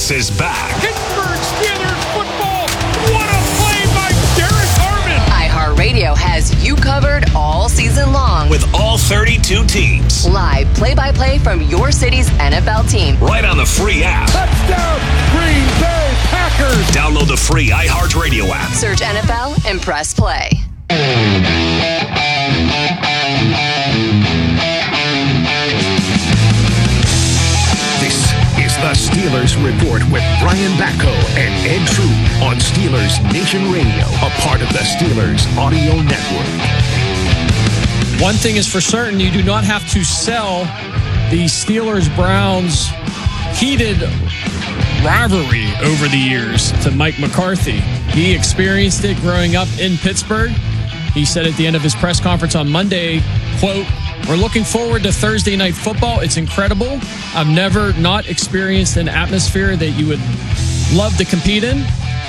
This is back. Pittsburgh Steelers football. What a play by Derek Harmon. iHeartRadio has you covered all season long. With all 32 teams. Live play-by-play from your city's NFL team. Right on the free app. Touchdown, Green Bay Packers. Download the free iHeartRadio app. Search NFL and press play. This is the Steelers Report with Brian Batko and Ed Troop on Steelers Nation Radio, a part of the Steelers Audio Network. One thing is for certain, you do not have to sell the Steelers-Browns heated rivalry over the years to Mike McCarthy. He experienced it growing up in Pittsburgh. He said at the end of his press conference on Monday, quote, "We're looking forward to Thursday Night Football. It's incredible. I've never not experienced an atmosphere that you would love to compete in.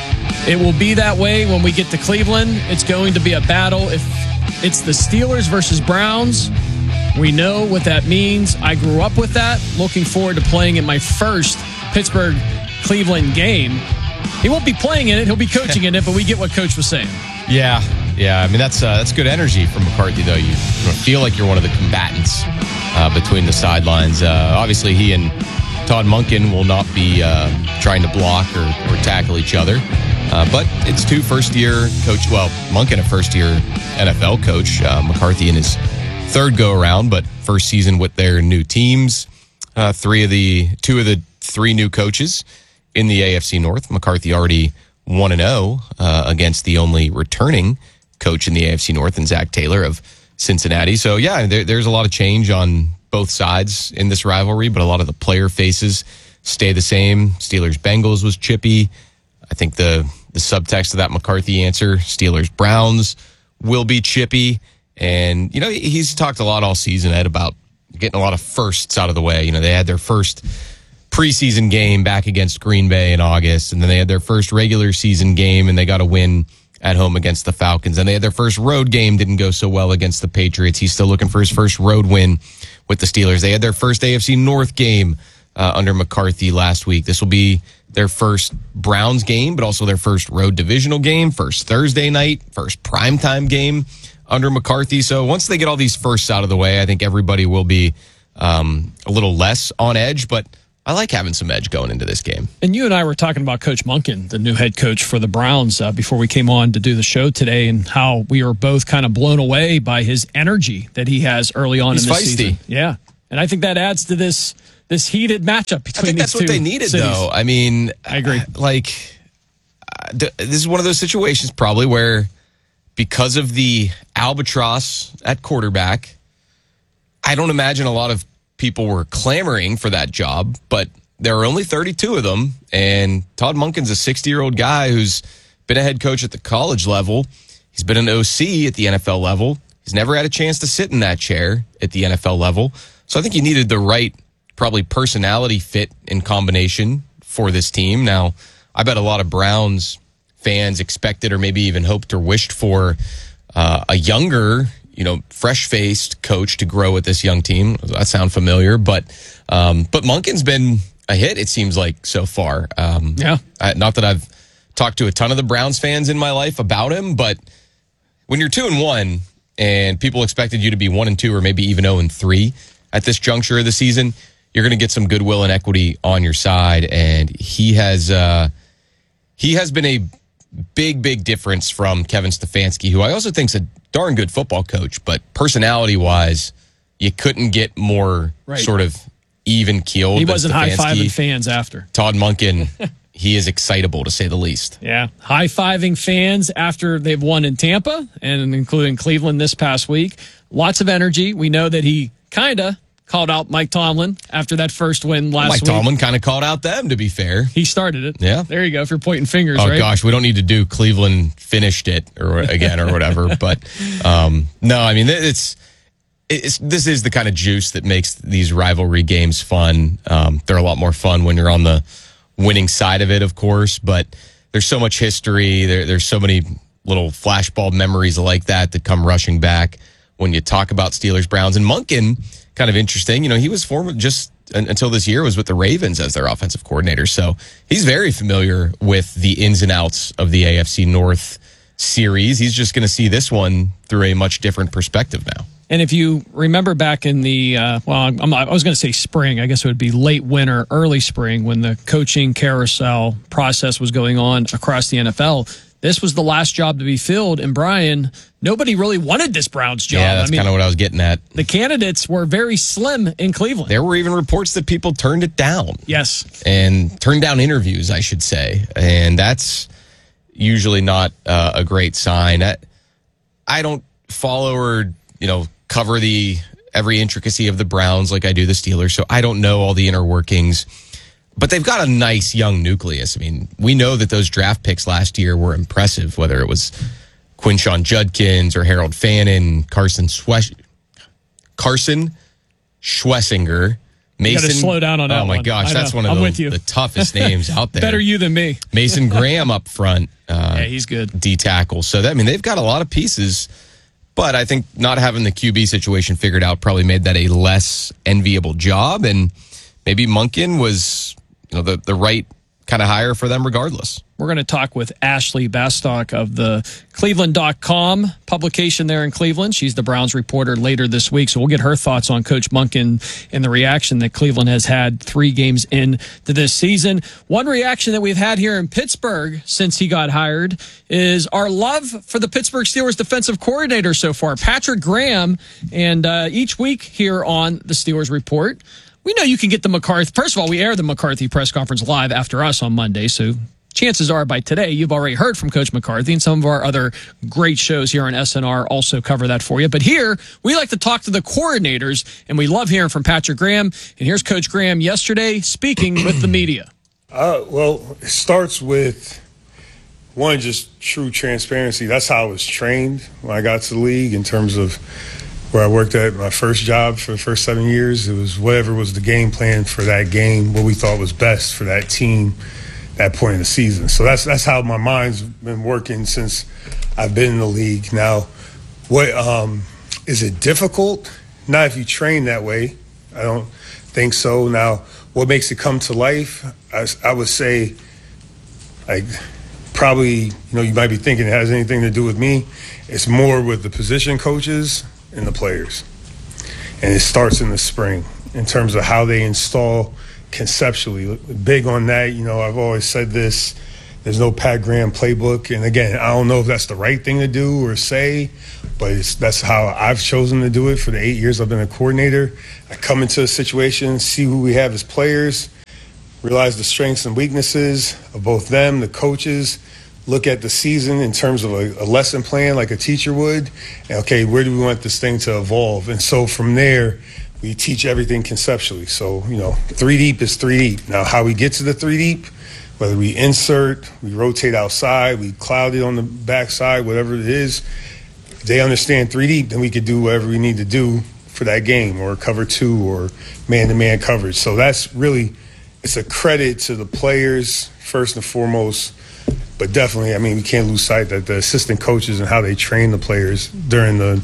It will be that way when we get to Cleveland. It's going to be a battle. If it's the Steelers versus Browns, we know what that means. I grew up with that. Looking forward to playing in my first Pittsburgh-Cleveland game." He won't be playing in it. He'll be coaching in it, but we get what Coach was saying. Yeah. I mean, that's good energy from McCarthy, though. You feel like you're one of the combatants between the sidelines. Obviously, he and Todd Monken will not be trying to block or tackle each other. But it's two first-year coach. Well, Monken, a first-year NFL coach. McCarthy in his third go-around, but first season with their new teams. Two of the three new coaches in the AFC North. McCarthy already 1-0 against the only returning coach in the AFC North, and Zach Taylor of Cincinnati. So, yeah, there's a lot of change on both sides in this rivalry, but a lot of the player faces stay the same. Steelers-Bengals was chippy. I think the subtext of that McCarthy answer, Steelers-Browns, will be chippy. And, he's talked a lot all season, Ed, about getting a lot of firsts out of the way. They had their first preseason game back against Green Bay in August, and then they had their first regular season game, and they got a win at home against the Falcons. And they had their first road game, didn't go so well against the Patriots. He's still looking for his first road win with the Steelers. They had their first AFC North game under McCarthy last week. This will be their first Browns game, but also their first road divisional game, first Thursday night, first primetime game under McCarthy. So once they get all these firsts out of the way, I think everybody will be a little less on edge, but I like having some edge going into this game. And you and I were talking about Coach Monken, the new head coach for the Browns, before we came on to do the show today, and how we are both kind of blown away by his energy that he has early on in this season. Yeah. And I think that adds to this heated matchup between these two. I think that's what they needed, cities. though. I mean, I agree. This is one of those situations probably where, because of the albatross at quarterback, I don't imagine a lot of people were clamoring for that job, but there are only 32 of them, and Todd Monken's a 60-year-old guy who's been a head coach at the college level. He's been an OC at the NFL level. He's never had a chance to sit in that chair at the NFL level. So I think he needed the right, probably personality fit in combination for this team. Now, I bet a lot of Browns fans expected or maybe even hoped or wished for a younger, fresh-faced coach to grow with this young team. Does that sound familiar? But Monken's been a hit, it seems like, so far. Not that I've talked to a ton of the Browns fans in my life about him, but when you're 2-1 and people expected you to be 1-2 or maybe even 0-3 at this juncture of the season, you're going to get some goodwill and equity on your side. And he has been a big difference from Kevin Stefanski, who I also think is a darn good football coach, but personality-wise, you couldn't get more sort of even-keeled. He wasn't high-fiving fans after. Todd Monken, he is excitable, to say the least. Yeah, high-fiving fans after they've won in Tampa, and including Cleveland this past week. Lots of energy. We know that he kind of called out Mike Tomlin after that first win last week. Mike Tomlin kind of called out them, to be fair. He started it. Yeah. There you go, if you're pointing fingers, right? Oh, gosh, we don't need to do Cleveland finished it or whatever. But, no, I mean, this is the kind of juice that makes these rivalry games fun. They're a lot more fun when you're on the winning side of it, of course. But there's so much history. There's so many little flashbulb memories like that come rushing back when you talk about Steelers-Browns. And Monken, kind of interesting. He was just until this year was with the Ravens as their offensive coordinator. So he's very familiar with the ins and outs of the AFC North series. He's just going to see this one through a much different perspective now. And if you remember back in the, I was going to say spring, I guess it would be late winter, early spring, when the coaching carousel process was going on across the NFL, this was the last job to be filled. And Brian, nobody really wanted this Browns job. Yeah, that's kind of what I was getting at. The candidates were very slim in Cleveland. There were even reports that people turned it down. Yes. And turned down interviews, I should say. And that's usually not a great sign. I don't follow or, cover every intricacy of the Browns like I do the Steelers, so I don't know all the inner workings. But they've got a nice young nucleus. I mean, we know that those draft picks last year were impressive, whether it was Quinshon Judkins or Harold Fannin, Carson Schwessinger, Mason. You got to slow down on that. Oh my gosh, that's one of the toughest names out there. Better you than me. Mason Graham up front. Yeah, he's good. D tackle. So they've got a lot of pieces. But I think not having the QB situation figured out probably made that a less enviable job. And maybe Monken was the right kind of hire for them regardless. We're going to talk with Ashley Bastock of the Cleveland.com publication there in Cleveland. She's the Browns reporter later this week, so we'll get her thoughts on Coach Monken and the reaction that Cleveland has had 3 games into this season. One reaction that we've had here in Pittsburgh since he got hired is our love for the Pittsburgh Steelers defensive coordinator so far, Patrick Graham. And each week here on the Steelers Report, we know you can get the McCarthy. First of all, we air the McCarthy press conference live after us on Monday, so chances are by today you've already heard from Coach McCarthy, and some of our other great shows here on SNR also cover that for you. But here, we like to talk to the coordinators, and we love hearing from Patrick Graham. And here's Coach Graham yesterday speaking with the media. Well, it starts with, one, just true transparency. That's how I was trained when I got to the league in terms of where I worked at my first job for the first 7 years. It was whatever was the game plan for that game, what we thought was best for that team, that point in the season. So that's how my mind's been working since I've been in the league. Now, what is it difficult? Not if you train that way. I don't think so. Now, what makes it come to life? I would say, like, probably, you might be thinking it has anything to do with me. It's more with the position coaches and the players. And it starts in the spring in terms of how they install conceptually. Big on that. I've always said this, there's no Pat Graham playbook. And again, I don't know if that's the right thing to do or say, but that's how I've chosen to do it for the 8 years I've been a coordinator. I come into a situation, see who we have as players, realize the strengths and weaknesses of both them, the coaches, look at the season in terms of a lesson plan like a teacher would, and okay, where do we want this thing to evolve? And so from there, we teach everything conceptually. So, 3 deep is 3 deep. Now, how we get to the 3 deep, whether we insert, we rotate outside, we cloud it on the backside, whatever it is, if they understand 3 deep, then we can do whatever we need to do for that game, or cover 2 or man-to-man coverage. So that's really, it's a credit to the players first and foremost. But definitely, we can't lose sight that the assistant coaches and how they train the players during the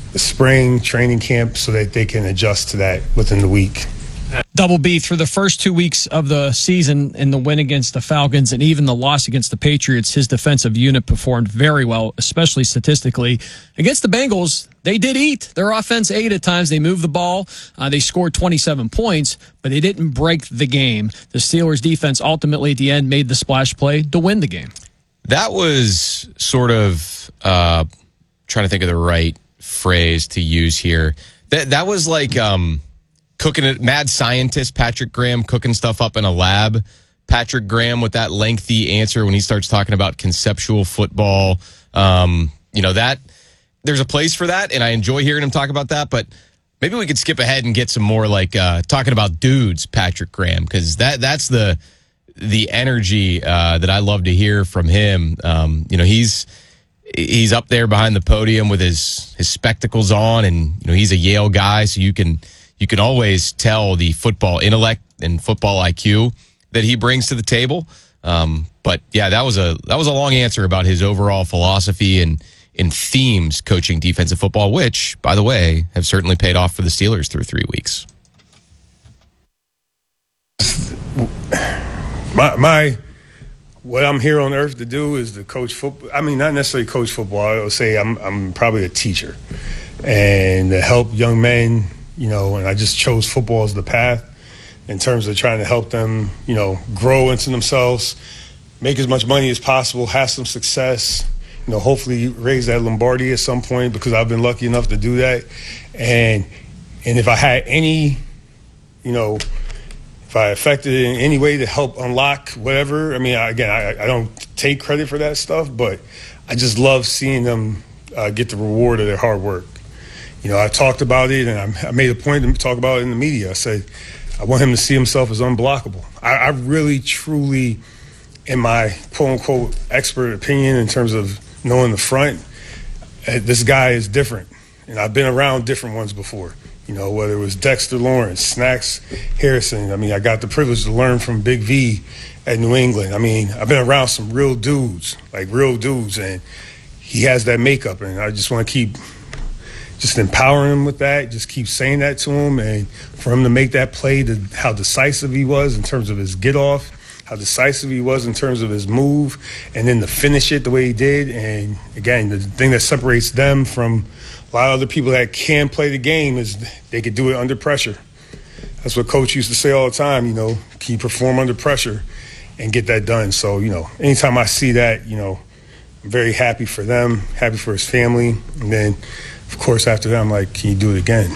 spring training camp so that they can adjust to that within the week. Double B through the first 2 weeks of the season in the win against the Falcons and even the loss against the Patriots, his defensive unit performed very well, especially statistically. Against the Bengals, they did eat. Their offense ate at times. They moved the ball. They scored 27 points, but they didn't break the game. The Steelers' defense ultimately at the end made the splash play to win the game. That was sort of trying to think of the right phrase to use here. That was like cooking it, mad scientist Patrick Graham cooking stuff up in a lab. Patrick Graham with that lengthy answer when he starts talking about conceptual football. That there's a place for that, and I enjoy hearing him talk about that. But maybe we could skip ahead and get some more like talking about dudes, Patrick Graham, because that's the energy that I love to hear from him. He's up there behind the podium with his spectacles on, and he's a Yale guy, so you can always tell the football intellect and football IQ that he brings to the table. But yeah, that was a long answer about his overall philosophy and themes coaching defensive football, which, by the way, have certainly paid off for the Steelers through 3 weeks. What I'm here on earth to do is to coach football. I mean, not necessarily coach football. I would say I'm probably a teacher, and to help young men, and I just chose football as the path in terms of trying to help them, grow into themselves, make as much money as possible, have some success, hopefully raise that Lombardi at some point, because I've been lucky enough to do that. And if I had any, if I affected it in any way to help unlock whatever, I mean, I don't take credit for that stuff, but I just love seeing them get the reward of their hard work. I talked about it, and I made a point to talk about it in the media. I said, I want him to see himself as unblockable. I really, truly, in my quote-unquote expert opinion in terms of knowing the front, this guy is different. And I've been around different ones before. Whether it was Dexter Lawrence, Snacks Harrison. I mean, I got the privilege to learn from Big V at New England. I mean, I've been around some real dudes, and he has that makeup, and I just want to keep just empowering him with that, just keep saying that to him, and for him to make that play, how decisive he was in terms of his get-off, how decisive he was in terms of his move, and then to finish it the way he did. And, again, the thing that separates them from a lot of other people that can play the game is they could do it under pressure. That's what Coach used to say all the time, can you perform under pressure and get that done? So, anytime I see that, I'm very happy for them, happy for his family. And then, of course, after that, I'm like, can you do it again?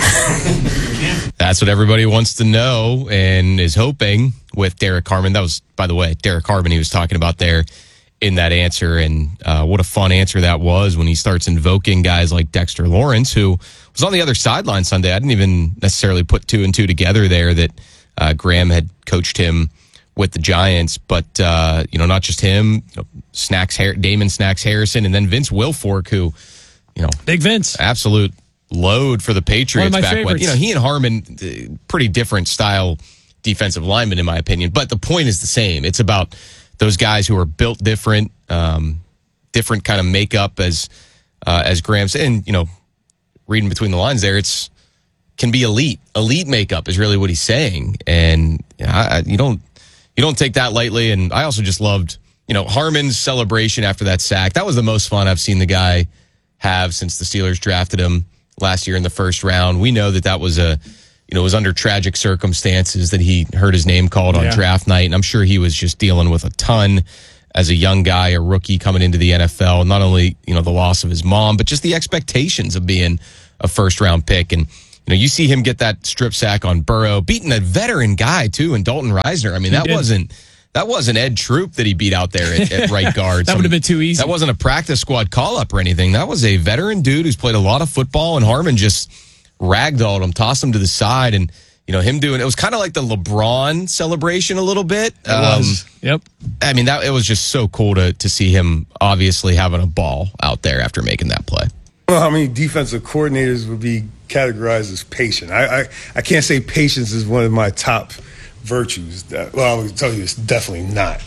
That's what everybody wants to know and is hoping with Derek Harmon. That was, by the way, Derek Harmon he was talking about there in that answer, and what a fun answer that was when he starts invoking guys like Dexter Lawrence, who was on the other sideline Sunday. I didn't even necessarily put two and two together there that Graham had coached him with the Giants, but not just him, Damon Snacks Harrison, and then Vince Wilfork, who, Big Vince, absolute load for the Patriots back favorites. When he and Harmon, pretty different style defensive linemen in my opinion, but the point is the same. It's about those guys who are built different, different kind of makeup as Graham said. And, reading between the lines there, can be elite. Elite makeup is really what he's saying. And you don't take that lightly. And I also just loved, Harmon's celebration after that sack. That was the most fun I've seen the guy have since the Steelers drafted him last year in the first round. We know that was it was under tragic circumstances that he heard his name called on draft night. And I'm sure he was just dealing with a ton as a young guy, a rookie coming into the NFL. Not only, the loss of his mom, but just the expectations of being a first-round pick. And, you see him get that strip sack on Burrow, beating a veteran guy, too, in Dalton Reisner. I mean, that wasn't Ed Troop that he beat out there at right guard. That would have been too easy. That wasn't a practice squad call-up or anything. That was a veteran dude who's played a lot of football, and Harmon just ragdolled him, tossed him to the side, and him doing it was kind of like the LeBron celebration a little bit. It was. Yep. I mean, it was just so cool to see him obviously having a ball out there after making that play. I don't know how many defensive coordinators would be categorized as patient. I can't say patience is one of my top virtues. Well, I would tell you it's definitely not.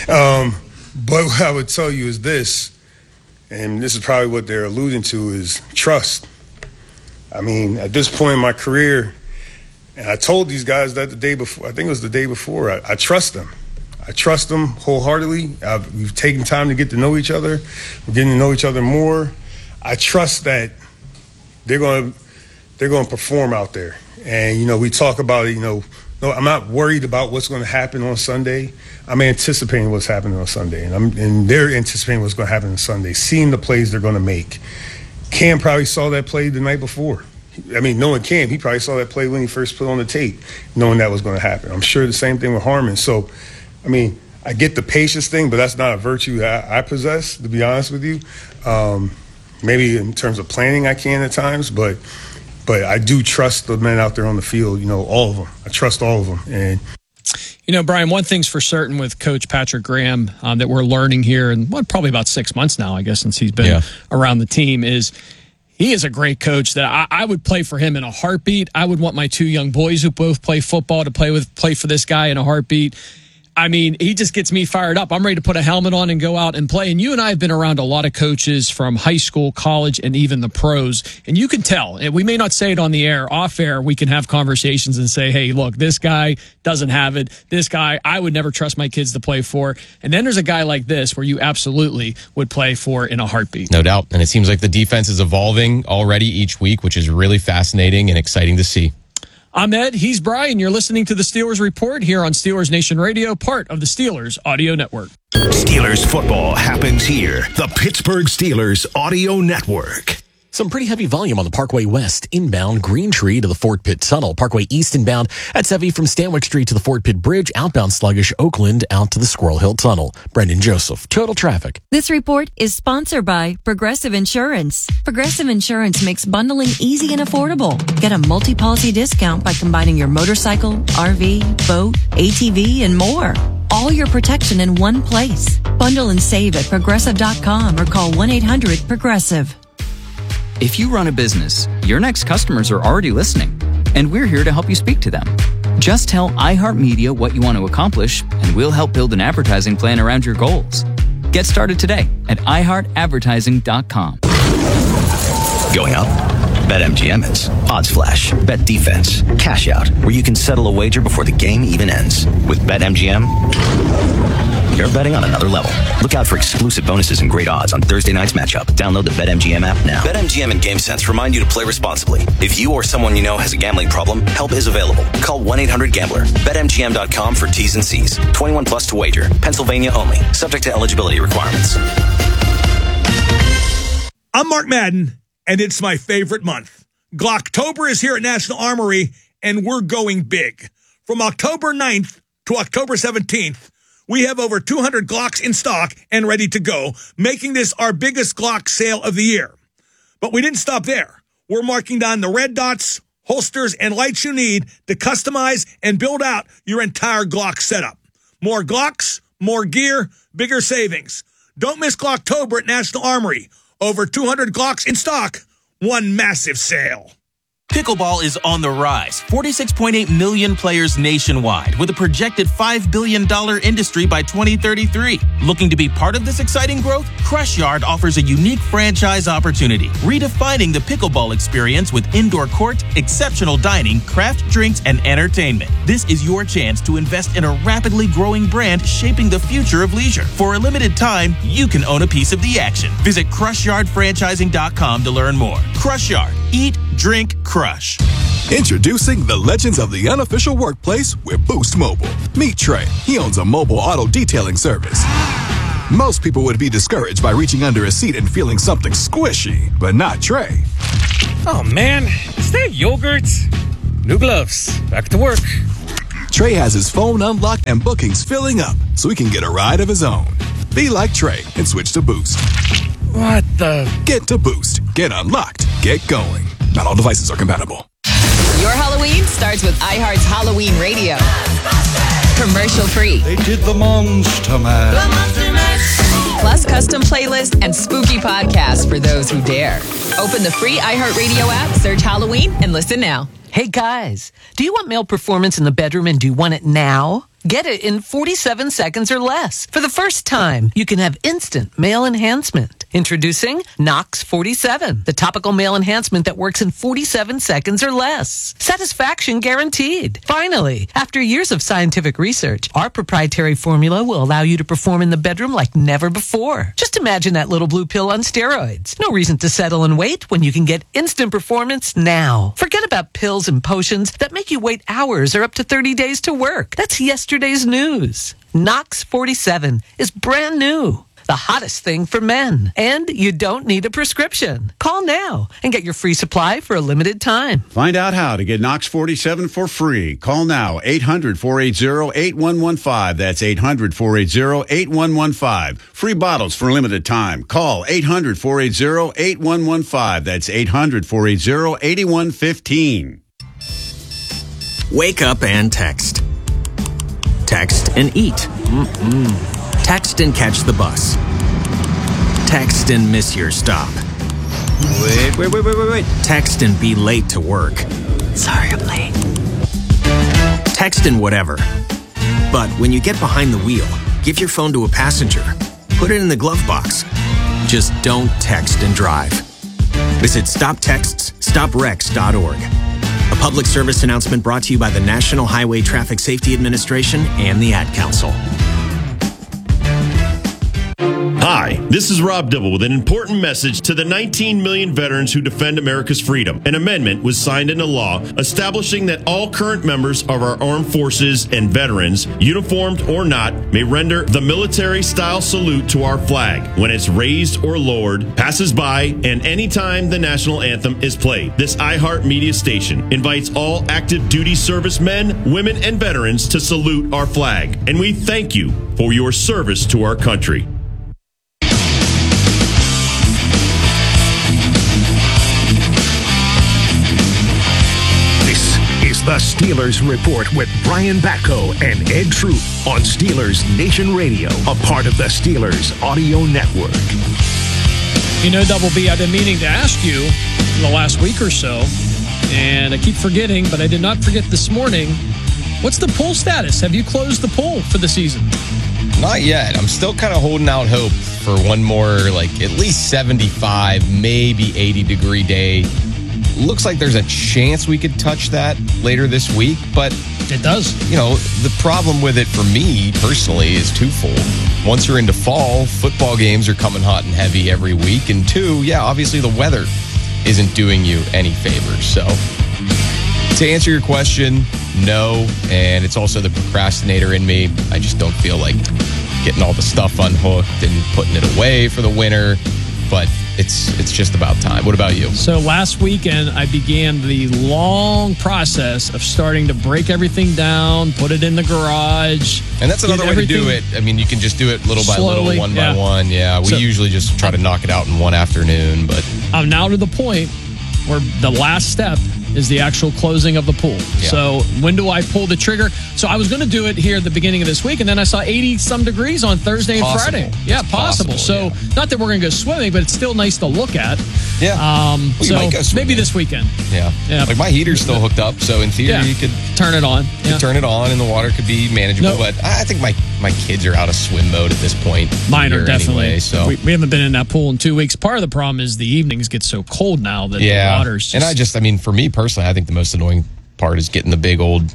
But what I would tell you is this, and this is probably what they're alluding to, is trust. I mean, at this point in my career, and I told these guys that the day before, I think it was the day before, I trust them. I trust them wholeheartedly. We've taken time to get to know each other. We're getting to know each other more. I trust that they're going to perform out there. And, we talk about it, no, I'm not worried about what's going to happen on Sunday. I'm anticipating what's happening on Sunday. And they're anticipating what's going to happen on Sunday, seeing the plays they're going to make. Cam probably saw that play the night before. I mean, knowing Cam, he probably saw that play when he first put on the tape, knowing that was going to happen. I'm sure the same thing with Harmon. So, I mean, I get the patience thing, but that's not a virtue that I possess, to be honest with you. Maybe in terms of planning I can at times, but I do trust the men out there on the field, all of them. I trust all of them. And Brian, one thing's for certain with Coach Patrick Graham that we're learning here, and probably about 6 months now, I guess, since he's been around the team, is he is a great coach that I would play for him in a heartbeat. I would want my two young boys who both play football to play for this guy in a heartbeat. I mean, he just gets me fired up. I'm ready to put a helmet on and go out and play. And you and I have been around a lot of coaches from high school, college, and even the pros. And you can tell, and we may not say it on the air, off air, we can have conversations and say, hey, look, this guy doesn't have it. This guy, I would never trust my kids to play for. And then there's a guy like this where you absolutely would play for in a heartbeat. No doubt. And it seems like the defense is evolving already each week, which is really fascinating and exciting to see. I'm Ed. He's Brian. You're listening to the Steelers Report here on Steelers Nation Radio, part of the Steelers Audio Network. Steelers football happens here. The Pittsburgh Steelers Audio Network. Some pretty heavy volume on the Parkway West inbound Green Tree to the Fort Pitt Tunnel. Parkway East inbound, that's heavy from Stanwyck Street to the Fort Pitt Bridge. Outbound sluggish Oakland out to the Squirrel Hill Tunnel. Brendan Joseph, Total Traffic. This report is sponsored by Progressive Insurance. Progressive Insurance makes bundling easy and affordable. Get a multi-policy discount by combining your motorcycle, RV, boat, ATV, and more. All your protection in one place. Bundle and save at Progressive.com or call 1-800-PROGRESSIVE. If you run a business, your next customers are already listening, and we're here to help you speak to them. Just tell iHeartMedia what you want to accomplish, and we'll help build an advertising plan around your goals. Get started today at iHeartAdvertising.com. Going up? BetMGM is. Odds Flash, Bet Defense, Cash Out, where you can settle a wager before the game even ends. With BetMGM, you're betting on another level. Look out for exclusive bonuses and great odds on Thursday night's matchup. Download the BetMGM app now. BetMGM and GameSense remind you to play responsibly. If you or someone you know has a gambling problem, help is available. Call 1-800-GAMBLER. BetMGM.com for T's and C's. 21 plus to wager. Pennsylvania only. Subject to eligibility requirements. I'm Mark Madden, and it's my favorite month. Glocktober is here at National Armory, and we're going big. From October 9th to October 17th, we have over 200 Glocks in stock and ready to go, making this our biggest Glock sale of the year. But we didn't stop there. We're marking down the red dots, holsters, and lights you need to customize and build out your entire Glock setup. More Glocks, more gear, bigger savings. Don't miss Glocktober at National Armory. Over 200 Glocks in stock, one massive sale. Pickleball is on the rise. 46.8 million players nationwide with a projected $5 billion industry by 2033. Looking to be part of this exciting growth? Crush Yard offers a unique franchise opportunity, redefining the pickleball experience with indoor court, exceptional dining, craft drinks, and entertainment. This is your chance to invest in a rapidly growing brand shaping the future of leisure. For a limited time, you can own a piece of the action. Visit CrushYardFranchising.com to learn more. Crush Yard. Eat, drink, crush. Introducing the legends of the unofficial workplace with Boost Mobile. Meet Trey. He owns a mobile auto detailing service. Most people would be discouraged by reaching under a seat and feeling something squishy, but not Trey. Oh man, is that yogurt? New gloves. Back to work. Trey has his phone unlocked and bookings filling up so he can get a ride of his own. Be like Trey and switch to Boost. What the? Get to Boost. Get unlocked. Get going. Not all devices are compatible. Your Halloween starts with iHeart's Halloween Radio. Commercial free. They did the Monster Mash. Plus custom playlists and spooky podcasts for those who dare. Open the free iHeartRadio app, search Halloween, and listen now. Hey guys, do you want male performance in the bedroom and do you want it now? Get it in 47 seconds or less. For the first time, you can have instant male enhancement. Introducing Nox 47, the topical male enhancement that works in 47 seconds or less. Satisfaction guaranteed. Finally, after years of scientific research, our proprietary formula will allow you to perform in the bedroom like never before. Just imagine that little blue pill on steroids. No reason to settle and wait when you can get instant performance now. Forget about pills and potions that make you wait hours or up to 30 days to work. That's yesterday's news. Nox 47 is brand new. The hottest thing for men. And you don't need a prescription. Call now and get your free supply for a limited time. Find out how to get Nox 47 for free. Call now, 800-480-8115. That's 800-480-8115. Free bottles for a limited time. Call 800-480-8115. That's 800-480-8115. Wake up and text. Text and eat. Text and catch the bus. Text and miss your stop. Wait. Text and be late to work. Sorry, I'm late. Text and whatever. But when you get behind the wheel, give your phone to a passenger. Put it in the glove box. Just don't text and drive. Visit StopTextsStopWrecks.org. A public service announcement brought to you by the National Highway Traffic Safety Administration and the Ad Council. Hi, this is Rob Dibble with an important message to the 19 million veterans who defend America's freedom. An amendment was signed into law establishing that all current members of our armed forces and veterans, uniformed or not, may render the military-style salute to our flag when it's raised or lowered, passes by, and anytime the national anthem is played. This iHeart Media station invites all active duty servicemen, women, and veterans to salute our flag. And we thank you for your service to our country. The Steelers Report with Brian Batko and Ed Troop on Steelers Nation Radio, a part of the Steelers Audio Network. You know, Double B, I've been meaning to ask you in the last week or so, and I keep forgetting, but I did not forget this morning. What's the pool status? Have you closed the pool for the season? Not yet. I'm still kind of holding out hope for one more, like at least 75, maybe 80-degree day. Looks like there's a chance we could touch that later this week, but it does. You know, the problem with it for me personally is twofold. Once you're into fall, football games are coming hot and heavy every week, and two, yeah, obviously the weather isn't doing you any favors. So to answer your question, no, and it's also the procrastinator in me. I just don't feel like getting all the stuff unhooked and putting it away for the winter, but it's just about time. What about you? So last weekend, I began the long process of starting to break everything down, put it in the garage. And that's another way to do it. I mean, you can just do it little by little, one by one. Yeah, we usually just try to knock it out in one afternoon. But I'm now to the point where the last step is the actual closing of the pool. Yeah. So when do I pull the trigger? So I was going to do it here at the beginning of this week, and then I saw 80-some degrees on Thursday and Friday. Yeah, possible. So not that we're going to go swimming, but it's still nice to look at. Yeah. So maybe this weekend. Yeah. Like my heater's still hooked up, so in theory you could turn it on. Turn it on, and the water could be manageable. But I think my kids are out of swim mode at this point. Mine are definitely. Anyway, so we haven't been in that pool in 2 weeks. Part of the problem is the evenings get so cold now that the water's just... And for me personally, I think the most annoying part is getting the big old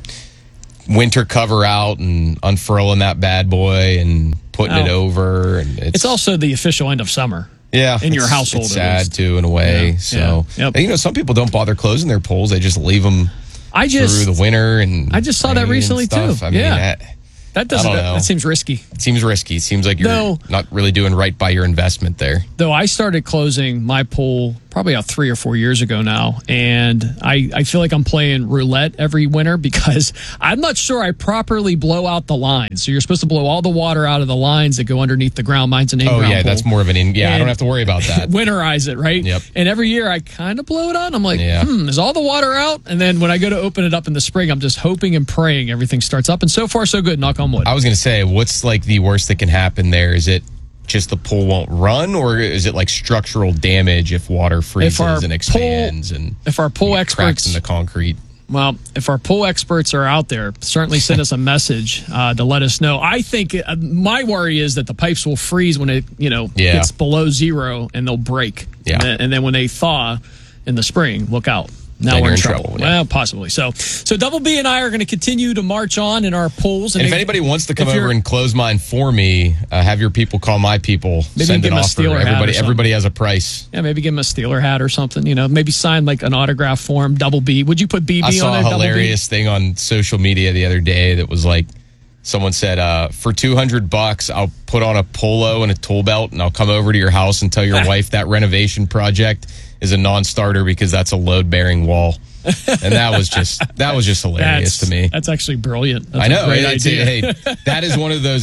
winter cover out and unfurling that bad boy and putting it over. And it's also the official end of summer. Yeah, in your household, it's sad too, in a way. So, you know, some people don't bother closing their pools; they just leave them through the winter. And I just saw that recently too. I mean, that doesn't. That seems risky. It seems risky. It seems like you're not really doing right by your investment there. Though I started closing my pool probably about 3 or 4 years ago now, and I feel like I'm playing roulette every winter because I'm not sure I properly blow out the lines. So you're supposed to blow all the water out of the lines that go underneath the ground. Mine's an in-ground pool. That's more of an I don't have to worry about that. Winterize it, right? Yep. And every year I kind of blow it out. And I'm like, is all the water out? And then when I go to open it up in the spring, I'm just hoping and praying everything starts up. And so far, so good. Knock on wood. I was going to say, what's like the worst that can happen there? Is it just the pool won't run, or is it like structural damage if water freezes and expands if our pool experts cracks in the concrete? Well, if our pool experts are out there, certainly send us a message to let us know. I think my worry is that the pipes will freeze when it gets below zero and they'll break. Yeah. And then when they thaw in the spring, look out. Now we're in trouble. Well, possibly. So Double B and I are going to continue to march on in our pools. And if anybody wants to come over and close mine for me, have your people call my people. Maybe send give an them a offer. Steeler hat. Everybody has a price. Yeah, maybe give them a Steeler hat or something. You know, maybe sign like an autograph form. Double B. Would you put BB on there? I saw a hilarious thing on social media the other day that was like, someone said, for $200, I'll put on a polo and a tool belt, and I'll come over to your house and tell your wife that renovation project is a non-starter because that's a load-bearing wall. And that was just hilarious to me. That's actually brilliant. That's I know. A great idea. Hey, that is one of those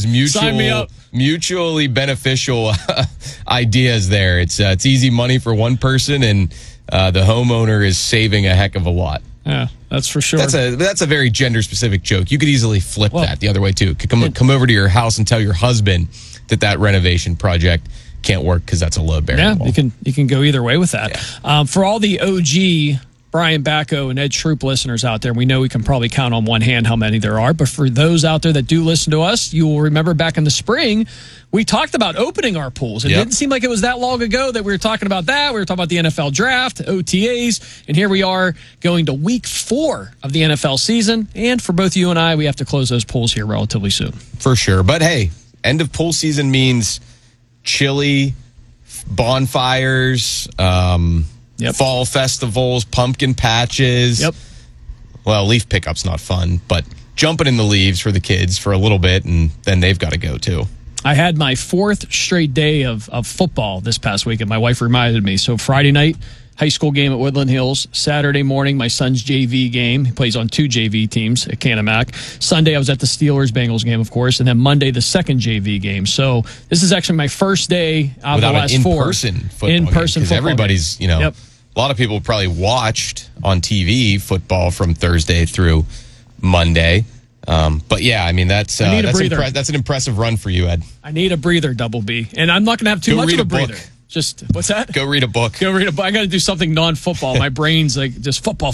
mutually beneficial ideas there. It's easy money for one person, and the homeowner is saving a heck of a lot. Yeah, that's for sure. That's a very gender-specific joke. You could easily flip that the other way, too. Come over to your house and tell your husband that renovation project can't work because that's a load-bearing wall. You can go either way with that. Yeah. For all the OG Brian Bacco and Ed Shroop listeners out there. We know we can probably count on one hand how many there are. But for those out there that do listen to us, you will remember back in the spring, we talked about opening our pools. It didn't seem like it was that long ago that we were talking about that. We were talking about the NFL draft, OTAs, and here we are going to week 4 of the NFL season. And for both you and I, we have to close those pools here relatively soon. For sure. But hey, end of pool season means chili, bonfires, fall festivals, pumpkin patches. Well, leaf pickup's not fun, but jumping in the leaves for the kids for a little bit, and then they've got to go too. I had my 4th straight day of football this past weekend. My wife reminded me. So Friday night, high school game at Woodland Hills. Saturday morning, my son's JV game. He plays on 2 JV teams at Canamac. Sunday, I was at the Steelers-Bengals game, of course. And then Monday, the 2nd JV game. So this is actually my first day out of the last 4. In-person football because everybody's, a lot of people probably watched on TV football from Thursday through Monday. But yeah, I mean, that's an impressive run for you, Ed. I need a breather, Double B. And I'm not going to have too much of a breather. Just, what's that? Go read a book. I got to do something non-football. My brain's like just football.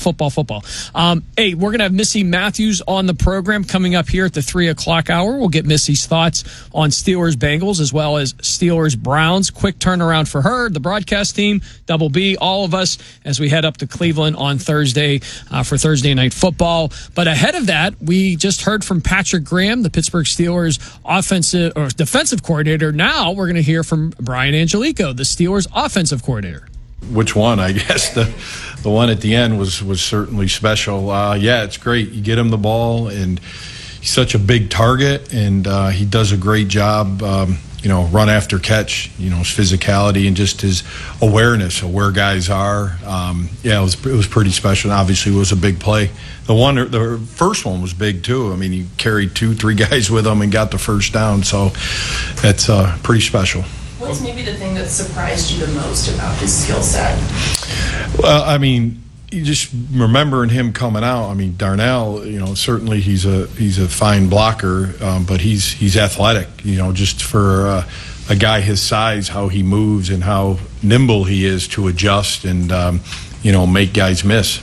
Hey, we're going to have Missy Matthews on the program coming up here at the 3 o'clock hour. We'll get Missy's thoughts on Steelers-Bengals as well as Steelers-Browns. Quick turnaround for her, the broadcast team, Double B, all of us as we head up to Cleveland on Thursday for Thursday Night Football. But ahead of that, we just heard from Patrick Graham, the Pittsburgh Steelers defensive coordinator. Now we're going to hear from Brian Angelico, the Steelers offensive coordinator. Which one? I guess the one at the end was certainly special. It's great. You get him the ball, and he's such a big target, and he does a great job. Run after catch. His physicality and just his awareness of where guys are. It was pretty special. Obviously, it was a big play. The first one was big too. I mean, he carried 2-3 guys with him and got the first down. So that's pretty special. What's maybe the thing that surprised you the most about his skill set? Well, I mean, you just remembering him coming out. I mean, Darnell, certainly he's a fine blocker, but he's athletic. Just for a guy his size, how he moves and how nimble he is to adjust and make guys miss.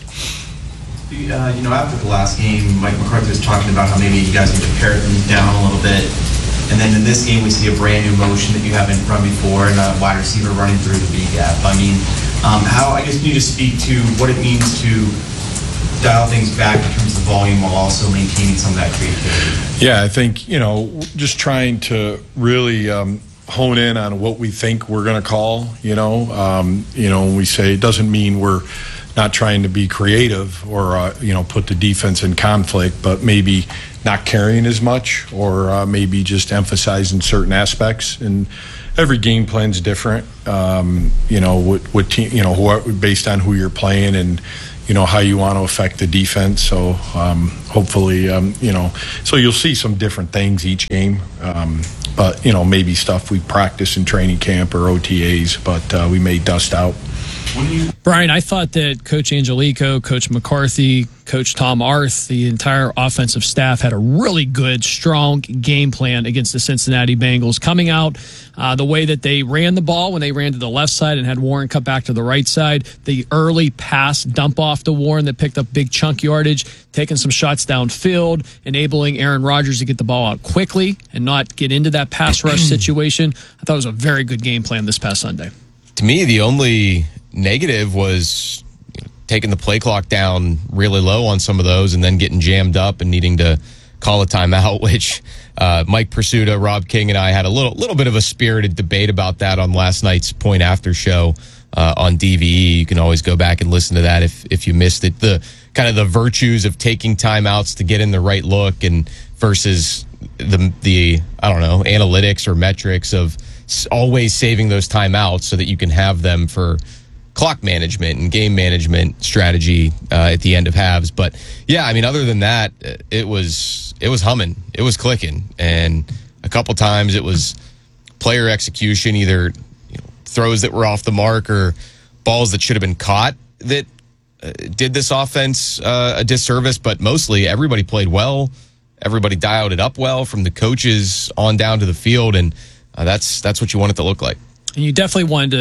After the last game, Mike McCarthy was talking about how maybe you guys need to pare things down a little bit. And then in this game, we see a brand new motion that you haven't run before and a wide receiver running through the B gap. I mean, can you just speak to what it means to dial things back in terms of volume while also maintaining some of that creativity? Yeah, I think, just trying to really hone in on what we think we're going to call, when we say it doesn't mean we're not trying to be creative or, put the defense in conflict, but maybe not carrying as much or maybe just emphasizing certain aspects. And every game plan's different, what team, based on who you're playing and, how you want to affect the defense. So hopefully, so you'll see some different things each game. But, maybe stuff we practice in training camp or OTAs, but we may dust out. Brian, I thought that Coach Angelico, Coach McCarthy, Coach Tom Arth, the entire offensive staff had a really good, strong game plan against the Cincinnati Bengals. Coming out the way that they ran the ball when they ran to the left side and had Warren cut back to the right side, the early pass dump off to Warren that picked up big chunk yardage, taking some shots downfield, enabling Aaron Rodgers to get the ball out quickly and not get into that pass rush situation. I thought it was a very good game plan this past Sunday. To me, the only negative was taking the play clock down really low on some of those and then getting jammed up and needing to call a timeout, which Mike Pursuta, Rob King, and I had a little bit of a spirited debate about that on last night's Point After show on DVE. You can always go back and listen to that if you missed it. The kind of the virtues of taking timeouts to get in the right look and versus the analytics or metrics of always saving those timeouts so that you can have them for clock management and game management strategy at the end of halves. But yeah, I mean, other than that, it was humming, it was clicking, and a couple times it was player execution, either throws that were off the mark or balls that should have been caught that did this offense a disservice. But mostly everybody played well, everybody dialed it up well from the coaches on down to the field, and that's what you want it to look like. And you definitely wanted to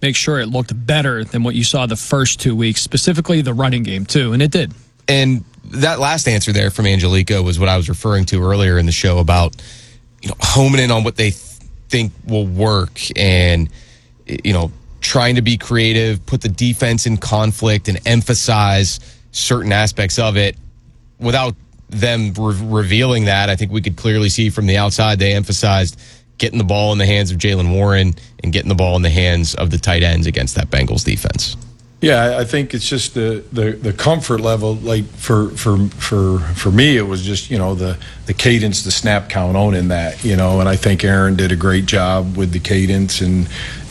make sure it looked better than what you saw the first 2 weeks, specifically the running game, too, and it did. And that last answer there from Angelico was what I was referring to earlier in the show about, homing in on what they think will work and, trying to be creative, put the defense in conflict and emphasize certain aspects of it without them revealing that. I think we could clearly see from the outside they emphasized getting the ball in the hands of Jaylen Warren and getting the ball in the hands of the tight ends against that Bengals defense. Yeah, I think it's just the comfort level. Like for me, it was just the cadence, the snap count, owning that. And I think Aaron did a great job with the cadence and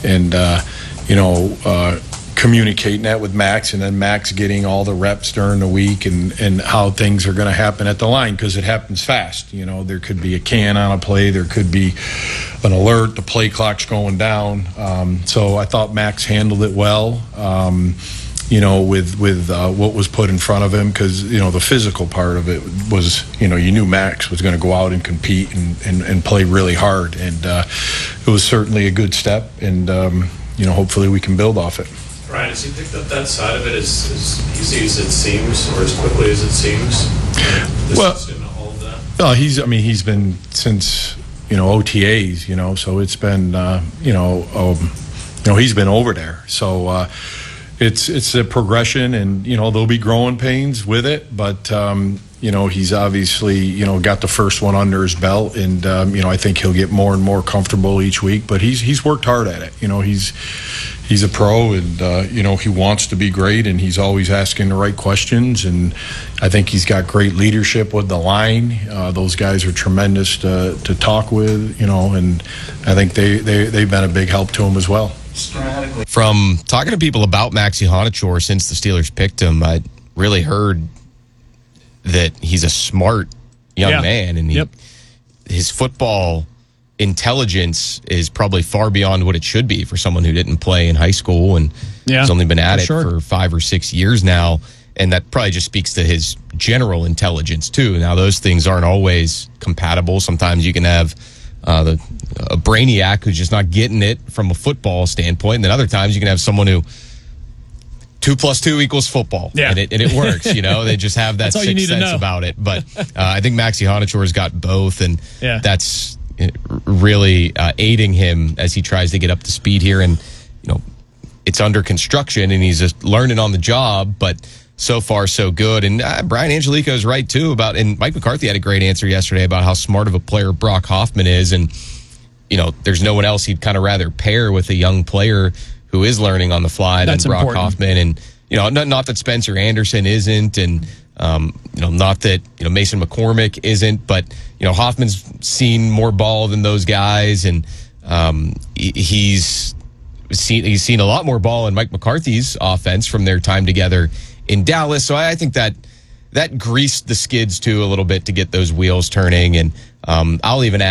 communicating that with Max, and then Max getting all the reps during the week and how things are going to happen at the line, because it happens fast. There could be a can on a play, there could be an alert, the play clock's going down. So I thought Max handled it well. With what was put in front of him, because the physical part of it was you knew Max was going to go out and compete and play really hard, and it was certainly a good step, and hopefully we can build off it. Brian, has he picked up that side of it as easy as it seems, or as quickly as it seems? All of that? He's been since OTAs, so it's been he's been over there, so it's a progression, and there'll be growing pains with it, but he's obviously got the first one under his belt, and I think he'll get more and more comfortable each week, but he's worked hard at it. He's a pro, and he wants to be great, and he's always asking the right questions, and I think he's got great leadership with the line. Those guys are tremendous to talk with, and I think they've been a big help to him as well. From talking to people about Maxi Honachor since the Steelers picked him, I really heard that he's a smart young man, and his football intelligence is probably far beyond what it should be for someone who didn't play in high school and has only been at it for 5 or 6 years now. And that probably just speaks to his general intelligence too. Now, those things aren't always compatible. Sometimes you can have a brainiac who's just not getting it from a football standpoint, and then other times you can have someone who 2 + 2 = football, and it works. They just have that sixth sense about it. But I think Maxi Honachor's got both, and that's really aiding him as he tries to get up to speed here. And it's under construction, and he's just learning on the job, but so far so good. And Brian Angelico is right too and Mike McCarthy had a great answer yesterday about how smart of a player Brock Hoffman is, and there's no one else he'd kind of rather pair with a young player who is learning on the fly than Brock Hoffman. And not that Spencer Anderson isn't, and not that Mason McCormick isn't, but Hoffman's seen more ball than those guys, and he's seen a lot more ball in Mike McCarthy's offense from their time together in Dallas. So I think that greased the skids too a little bit to get those wheels turning. And I'll even add